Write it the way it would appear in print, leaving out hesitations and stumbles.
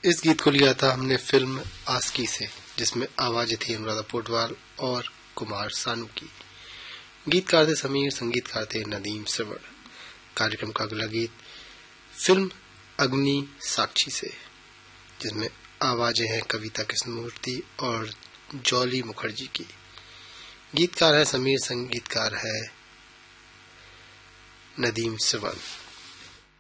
इस गीत को लिया था हमने फिल्म आस्की से, जिसमें आवाजें थी अनुराधा पोटवाल और कुमार सानू की। गीतकार थे समीर, संगीतकार थे नदीम श्रवण। कार्यक्रम का अगला गीत फिल्म अग्नि साक्षी से, जिसमें आवाजें हैं कविता कृष्णमूर्ति और जॉली मुखर्जी की। गीतकार है समीर, संगीतकार है नदीम श्रवण।